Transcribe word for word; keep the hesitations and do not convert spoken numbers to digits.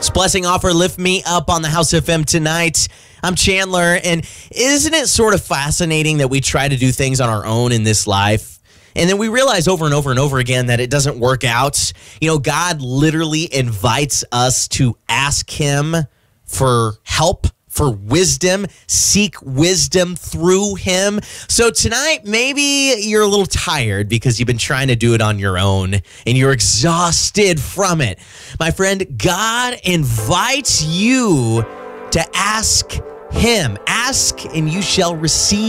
Blessing Offer, Lift Me Up on the House F M tonight. I'm Chandler, and isn't it sort of fascinating that we try to do things on our own in this life? And then we realize over and over and over again that it doesn't work out. You know, God literally invites us to ask him for help, for wisdom, seek wisdom through him. So tonight, maybe you're a little tired because you've been trying to do it on your own and you're exhausted from it. My friend, God invites you to ask him. Ask and you shall receive.